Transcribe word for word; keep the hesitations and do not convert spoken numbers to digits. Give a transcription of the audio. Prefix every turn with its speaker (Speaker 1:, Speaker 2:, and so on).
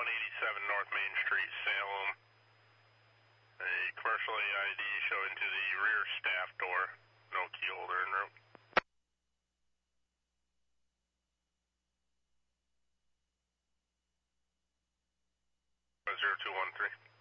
Speaker 1: one eighty-seven North Main Street, Salem. A commercial A I D showing to the rear staff door. No key holder en route. zero two one three.